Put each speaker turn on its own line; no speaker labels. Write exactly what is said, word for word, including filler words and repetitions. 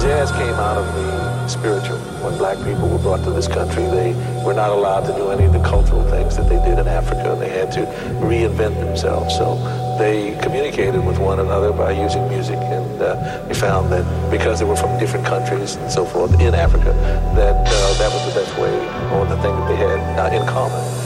jazz came out of the spiritual. When black people were brought to this country, they were not allowed to do any of the cultural things that they did in Africa. They had to reinvent themselves. So they communicated with one another by using music, and uh, we found that because they were from different countries and so forth in Africa, that uh, that was the best way, or the thing that they had uh, in common.